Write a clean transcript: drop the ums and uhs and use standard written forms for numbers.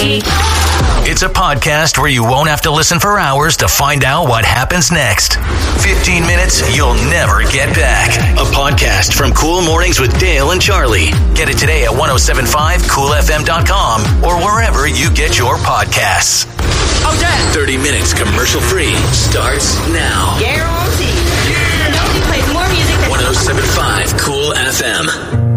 Charlie. It's a podcast where you won't have to listen for hours to find out what happens next. 15 minutes you'll never get back. A podcast from Cool Mornings with Dale and Charlie. Get it today at 1075coolfm.com or wherever you get your podcasts. Oh, Dad! 30 minutes commercial free starts now. Guaranteed. Nobody plays more music than 1075 Cool FM.